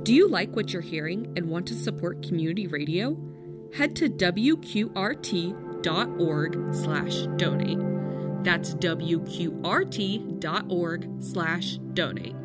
Do you like what you're hearing and want to support community radio? Head to wqrt.org/donate. That's wqrt.org/donate.